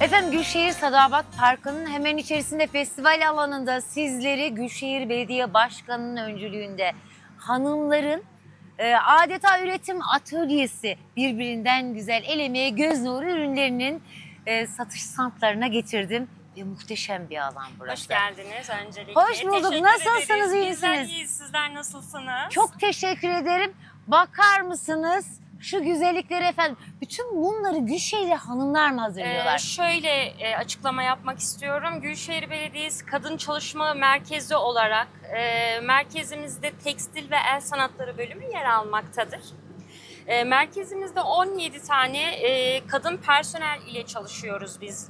Efendim Gülşehir Sadabat Parkı'nın hemen içerisinde festival alanında sizleri Gülşehir Belediye Başkanı'nın öncülüğünde hanımların adeta üretim atölyesi birbirinden güzel el emeği göz nuru ürünlerinin satış standlarına getirdim. Ve muhteşem bir alan burası. Hoş geldiniz öncelikle. Hoş bulduk. Teşekkür Nasılsınız, ederiz. iyi Bizler misiniz? iyiyiz. Sizler nasılsınız? Çok teşekkür ederim. Bakar mısınız şu güzellikleri efendim? Bütün bunları Gülşehirli hanımlar mı hazırlıyorlar? Şöyle açıklama yapmak istiyorum. Gülşehir Belediyesi Kadın Çalışma Merkezi olarak merkezimizde tekstil ve el sanatları bölümü yer almaktadır. Merkezimizde 17 tane kadın personel ile çalışıyoruz biz.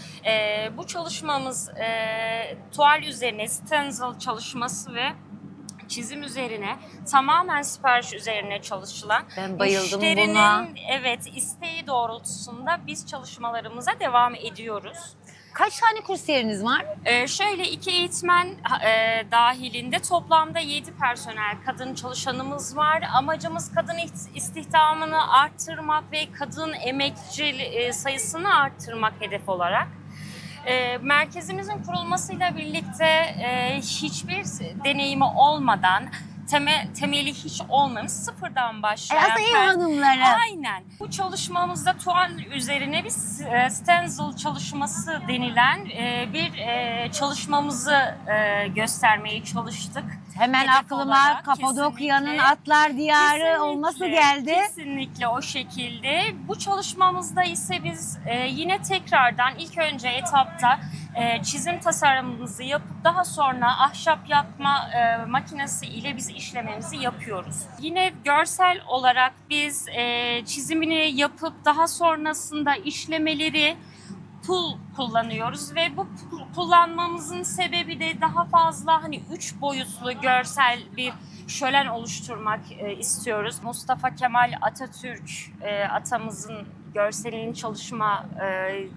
Bu çalışmamız tuval üzerine stencil çalışması ve çizim üzerine tamamen sipariş üzerine çalışılan, Ben bayıldım müşterinin, buna. evet, isteği doğrultusunda biz çalışmalarımıza devam ediyoruz. Kaç tane kursiyeriniz var? Şöyle 2 eğitmen dahilinde toplamda 7 personel kadın çalışanımız var. Amacımız kadın istihdamını arttırmak ve kadın emekçi sayısını arttırmak hedef olarak. Merkezimizin kurulmasıyla birlikte hiçbir deneyimi olmadan, temeli hiç olmamış, sıfırdan başlayan... Aslında iyi hanımlara. Aynen. Bu çalışmamızda tuval üzerine bir stencil çalışması denilen bir çalışmamızı göstermeye çalıştık. Hemen Hedef aklıma olarak Kapadokya'nın kesinlikle. atlar diyarı Kesinlikle, olması geldi. Kesinlikle o şekilde. Bu çalışmamızda ise biz yine tekrardan ilk önce etapta çizim tasarımımızı yapıp daha sonra ahşap yakma makinesi ile biz işlememizi yapıyoruz. Yine görsel olarak biz çizimini yapıp daha sonrasında işlemeleri pul kullanıyoruz ve bu kullanmamızın sebebi de daha fazla 3 boyutlu görsel bir şölen oluşturmak istiyoruz. Mustafa Kemal Atatürk atamızın görselini çalışma